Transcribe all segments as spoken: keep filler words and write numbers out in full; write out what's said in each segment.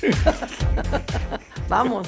Vamos.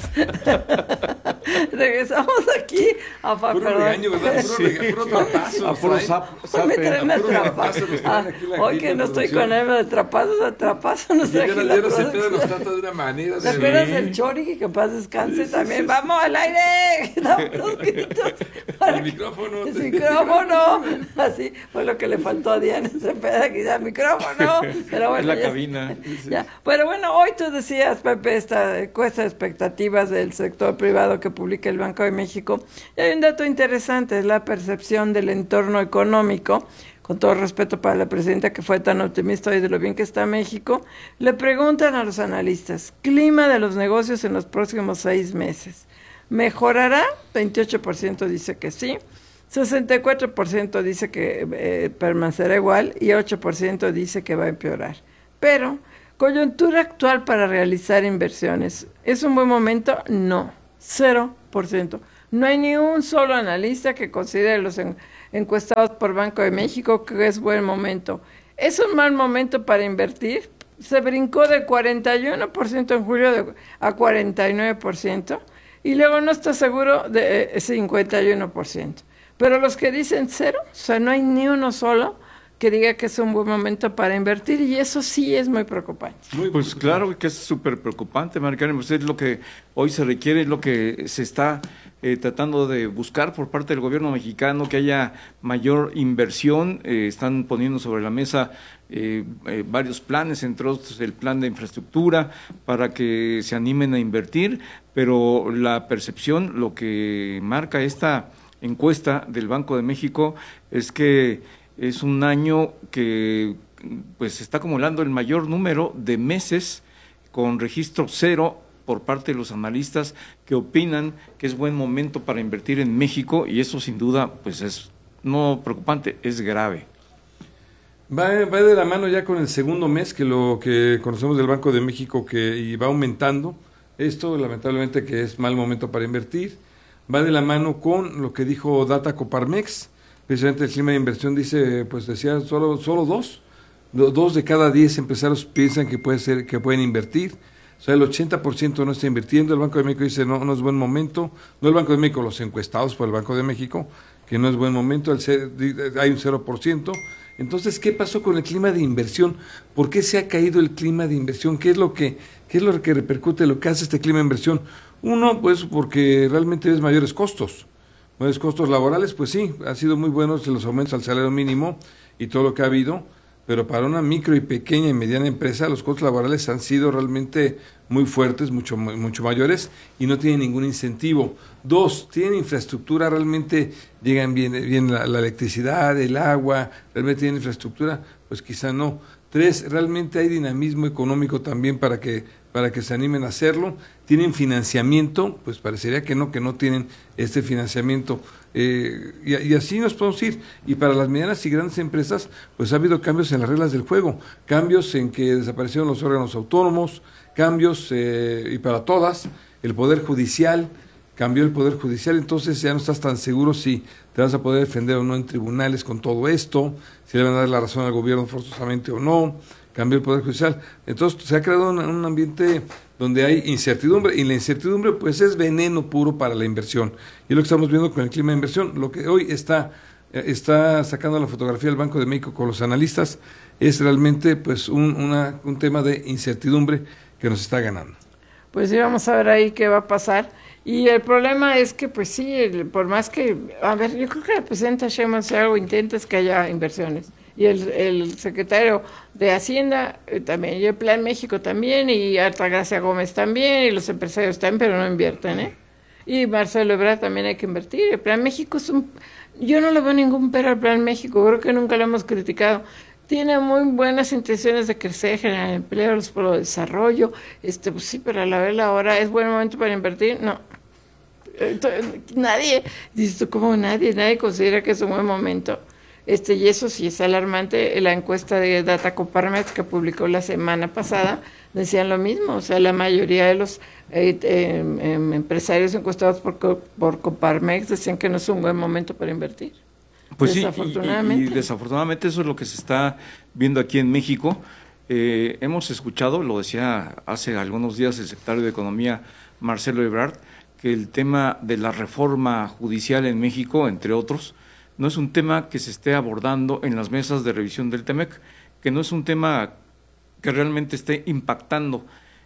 Regresamos aquí a fa, puro perdón. regaño, ¿verdad? Puro, Sí. regaño, puro trapazo. A puro ¿sabes? zap, Hoy me zape. traen a a puro trapazo. trapazo, me traen Ah, aquí la hoy gente que no de estoy producción. con él de trapazos, a trapazo nos Y trae ya aquí no, la ya no se producción. pedo, nos trata de una manera. ¿Te de- acuerdas del Chori? Que en paz descanse Sí, sí, también. sí, sí. ¡Vamos al aire! Damos los gritos. El micrófono. El micrófono. Así fue lo que le faltó a Diana Cepeda, que ya micrófono. Pero bueno, Es la ya- cabina. ya. Pero bueno, hoy tú decías, Pepe, esta encuesta de expectativas del sector privado que publica el Banco de México. Y hay un dato interesante, es la percepción del entorno económico. Con todo respeto para la presidenta que fue tan optimista hoy de lo bien que está México, le preguntan a los analistas, clima de los negocios en los próximos seis meses. ¿Mejorará? veintiocho por ciento dice que sí, sesenta y cuatro por ciento dice que eh, permanecerá igual y ocho por ciento dice que va a empeorar. Pero, coyuntura actual para realizar inversiones, ¿es un buen momento? No, cero por ciento. No hay ni un solo analista que considere los en, encuestados por Banco de México que es buen momento. ¿Es un mal momento para invertir? Se brincó de cuarenta y uno por ciento en julio de, a cuarenta y nueve por ciento y luego no está seguro de eh, cincuenta y uno por ciento. Pero los que dicen cero, o sea, no hay ni uno solo que diga que es un buen momento para invertir y eso sí es muy preocupante. Muy pues claro que es súper preocupante, Maricarmen, pues es lo que hoy se requiere, es lo que se está eh, tratando de buscar por parte del gobierno mexicano, que haya mayor inversión. Eh, están poniendo sobre la mesa eh, eh, varios planes, entre otros el plan de infraestructura, para que se animen a invertir, pero la percepción, lo que marca esta encuesta del Banco de México es que es un año que pues está acumulando el mayor número de meses con registro cero por parte de los analistas que opinan que es buen momento para invertir en México, y eso sin duda pues es no preocupante, es grave. Va, va de la mano ya con el segundo mes, que lo que conocemos del Banco de México, que y va aumentando esto, lamentablemente que es mal momento para invertir. Va de la mano con lo que dijo Data Coparmex, precisamente el clima de inversión dice, pues decía, solo solo dos, dos de cada diez empresarios piensan que puede ser que pueden invertir, o sea, el ochenta por ciento no está invirtiendo. El Banco de México dice, no, no es buen momento, no el Banco de México, los encuestados por el Banco de México, que no es buen momento, el C, hay un cero por ciento. Entonces, ¿qué pasó con el clima de inversión? ¿Por qué se ha caído el clima de inversión? ¿Qué es lo que, qué es lo que repercute, lo que hace este clima de inversión? Uno, pues porque realmente es mayores costos. Mayores costos laborales, pues sí, han sido muy buenos los aumentos al salario mínimo y todo lo que ha habido, pero para una micro y pequeña y mediana empresa los costos laborales han sido realmente muy fuertes, mucho mucho mayores, y no tienen ningún incentivo. Dos, tienen infraestructura, realmente llegan bien, bien la, la electricidad, el agua, realmente tienen infraestructura, pues quizá no. Tres, realmente hay dinamismo económico también para que para que se animen a hacerlo. Tienen financiamiento, pues parecería que no, que no tienen este financiamiento. Eh, y, y así nos podemos ir. Y para las medianas y grandes empresas, pues ha habido cambios en las reglas del juego, cambios en que desaparecieron los órganos autónomos, cambios, eh, y para todas, el Poder Judicial, cambió el Poder Judicial, entonces ya no estás tan seguro si te vas a poder defender o no en tribunales con todo esto, si le van a dar la razón al gobierno forzosamente o no. Cambió el Poder Judicial. Entonces se ha creado un, un ambiente donde hay incertidumbre, y la incertidumbre pues es veneno puro para la inversión. Y es lo que estamos viendo con el clima de inversión. Lo que hoy está, está sacando la fotografía del Banco de México con los analistas es realmente pues un, una, un tema de incertidumbre que nos está ganando. Pues sí, vamos a ver ahí qué va a pasar. Y el problema es que, pues sí, el, por más que, a ver, yo creo que la presidenta Sheinbaum, si algo intenta es que haya inversiones. Y el, el secretario de Hacienda eh, también, y el Plan México también, y Altagracia Gómez también, y los empresarios también, pero no invierten, ¿eh? Y Marcelo Ebrard también hay que invertir. El Plan México es un... Yo no le veo ningún pero al Plan México, creo que nunca lo hemos criticado. Tiene muy buenas intenciones de crecer, generar empleo, los pueblos de desarrollo, este, pues sí, pero a la vez la hora es buen momento para invertir, no. Nadie, dices tú, ¿cómo nadie? Nadie considera que es un buen momento. Este, y eso sí es alarmante. La encuesta de Data Coparmex que publicó la semana pasada decían lo mismo. O sea, la mayoría de los eh, eh, eh, empresarios encuestados por, por Coparmex decían que no es un buen momento para invertir. Pues desafortunadamente. sí, y, y, y desafortunadamente eso es lo que se está viendo aquí en México. Eh, hemos escuchado, lo decía hace algunos días el secretario de Economía, Marcelo Ebrard, que el tema de la reforma judicial en México, entre otros, no es un tema que se esté abordando en las mesas de revisión del Temec, que no es un tema que realmente esté impactando,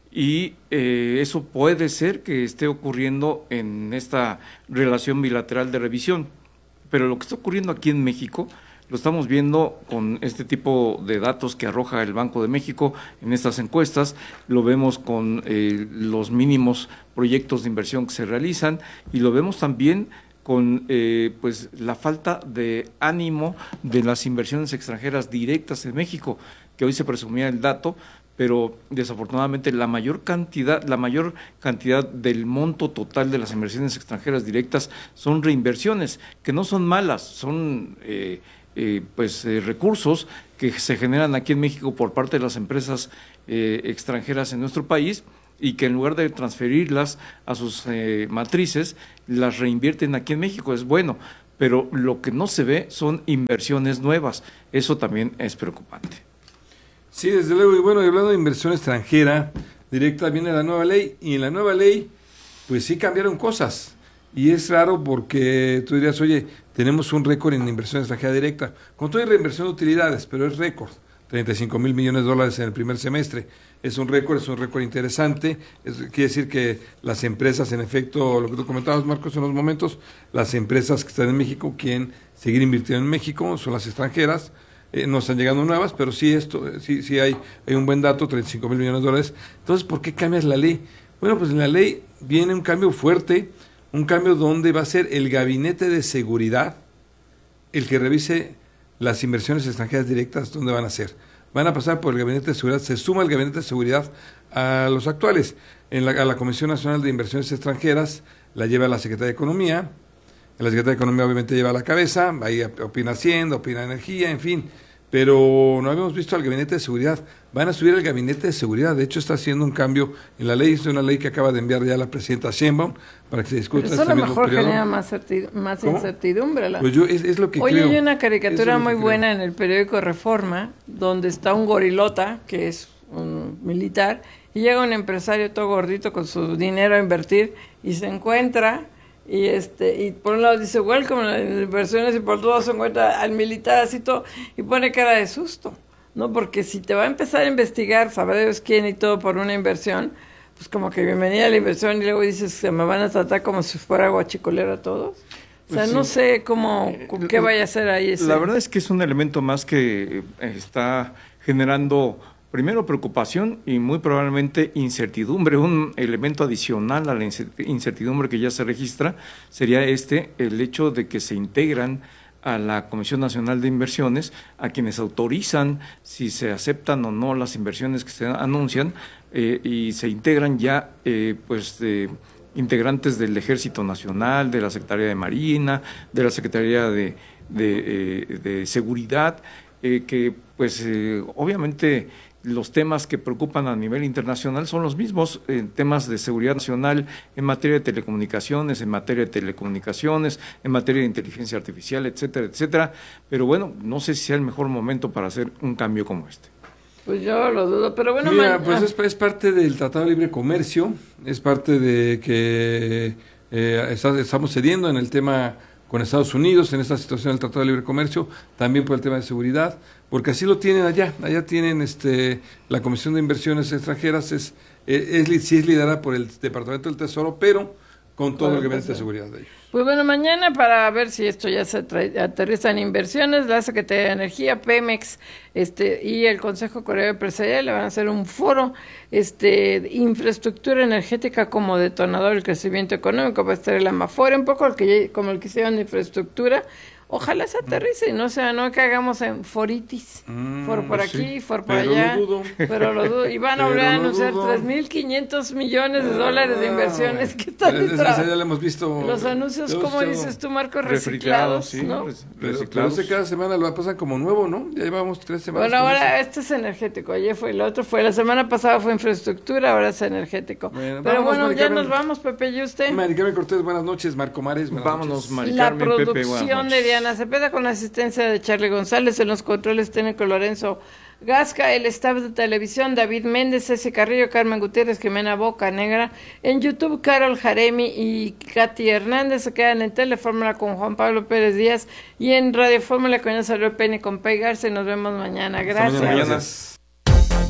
y eh, eso puede ser que esté ocurriendo en esta relación bilateral de revisión, pero lo que está ocurriendo aquí en México lo estamos viendo con este tipo de datos que arroja el Banco de México en estas encuestas, lo vemos con eh, los mínimos proyectos de inversión que se realizan, y lo vemos también con eh, pues la falta de ánimo de las inversiones extranjeras directas en México, que hoy se presumía el dato, pero desafortunadamente la mayor cantidad, la mayor cantidad del monto total de las inversiones extranjeras directas son reinversiones, que no son malas, son eh, Eh, pues eh, recursos que se generan aquí en México por parte de las empresas eh, extranjeras en nuestro país, y que en lugar de transferirlas a sus eh, matrices, las reinvierten aquí en México. Es bueno, pero lo que no se ve son inversiones nuevas. Eso también es preocupante. Sí, desde luego. Y bueno, y hablando de inversión extranjera directa, viene la nueva ley, y en la nueva ley pues sí cambiaron cosas. Y es raro porque tú dirías, oye, tenemos un récord en inversión extranjera directa, con toda reinversión de utilidades, pero es récord, treinta y cinco mil millones de dólares en el primer semestre. Es un récord, es un récord interesante. Es, quiere decir que las empresas, en efecto, lo que tú comentabas, Marcos, en los momentos, las empresas que están en México quieren seguir invirtiendo en México, son las extranjeras, eh, no están llegando nuevas, pero sí esto, sí, sí hay, hay un buen dato, treinta y cinco mil millones de dólares. Entonces, ¿por qué cambias la ley? Bueno, pues en la ley viene un cambio fuerte, un cambio donde va a ser el gabinete de seguridad el que revise las inversiones extranjeras directas, ¿dónde van a ser? Van a pasar por el gabinete de seguridad, se suma el gabinete de seguridad a los actuales. En la, a la Comisión Nacional de Inversiones Extranjeras la lleva la Secretaría de Economía, la Secretaría de Economía obviamente lleva la cabeza, ahí opina Hacienda, opina Energía, en fin, pero no habíamos visto al gabinete de seguridad. Van a subir al gabinete de seguridad, de hecho está haciendo un cambio en la ley, es una ley que acaba de enviar ya la presidenta Sheinbaum para que se discuta. Pero eso este a lo mismo mejor periodo. genera más, más incertidumbre. La... Pues yo, es, es lo que Oye, creo. hay una caricatura es muy creo. buena en el periódico Reforma, donde está un gorilota, que es un militar, y llega un empresario todo gordito con su dinero a invertir, y se encuentra... Y este y por un lado dice welcome a las inversiones, y por otro lado se encuentra al militar así todo y pone cara de susto, ¿no? Porque si te va a empezar a investigar, sabrá Dios quién y todo por una inversión, pues como que bienvenida a la inversión, y luego dices que me van a tratar como si fuera guachicolero a todos. O sea, pues sí. No sé cómo, qué vaya a hacer ahí ese. La verdad es que es un elemento más que está generando primero preocupación y muy probablemente incertidumbre. Un elemento adicional a la incertidumbre que ya se registra sería este, el hecho de que se integran a la Comisión Nacional de Inversiones a quienes autorizan si se aceptan o no las inversiones que se anuncian, eh, y se integran ya eh, pues eh, integrantes del Ejército Nacional, de la Secretaría de Marina, de la Secretaría de, de, eh, de Seguridad, eh, que pues eh, obviamente los temas que preocupan a nivel internacional son los mismos, en temas de seguridad nacional, en materia de telecomunicaciones, en materia de telecomunicaciones, en materia de inteligencia artificial, etcétera, etcétera. Pero bueno, no sé si sea el mejor momento para hacer un cambio como este. Pues yo lo dudo, pero bueno... Mira, man, pues ah. es, es parte del Tratado de Libre Comercio, es parte de que eh, está, estamos cediendo en el tema con Estados Unidos, en esta situación del Tratado de Libre Comercio, también por el tema de seguridad, porque así lo tienen allá, allá tienen este la Comisión de Inversiones Extranjeras, es, es, es, sí es liderada por el Departamento del Tesoro, pero con todo el gabinete de seguridad de ellos. Pues bueno, mañana para ver si esto ya se trae, aterriza en inversiones, la Secretaría de Energía, Pemex, este y el Consejo Coreano Empresarial le van a hacer un foro, este infraestructura energética como detonador del crecimiento económico. Va a estar el Amafore, un poco el que, como el que hicieron de infraestructura. Ojalá se aterrice, no sea, no que hagamos en foritis, mm, for por pues aquí, sí, for por pero allá, lo dudo. pero lo dudo, y van a volver a anunciar tres mil quinientos millones de dólares de inversiones que están en trabajo. Ya lo hemos visto. Los anuncios, ¿cómo dices tú, Marcos? Reciclados, sí, ¿no? Reciclados. Pero ese cada semana lo pasan como nuevo, ¿no? Ya llevamos tres semanas. Bueno, ahora eso. Este es energético, ayer fue el otro, fue la semana pasada fue infraestructura, ahora es energético. Bueno, pero vámonos, bueno, ya nos vamos, Pepe, ¿y usted? Maricarmen Cortés, buenas noches, Marco Mares, buenas vámonos, noches. Maricarmen, La producción Pepe, de Diana Cepeda con la asistencia de Charlie González, en los controles técnicos Lorenzo Gasca, el staff de televisión, David Méndez, Ceci Carrillo, Carmen Gutiérrez, Jimena Bocanegra. En YouTube, Carol Jaremi y Katy Hernández. Se quedan en Telefórmula con Juan Pablo Pérez Díaz y en Radio Fórmula con Salud Penny con Pei Garza. Y nos vemos mañana. Gracias. Mañana.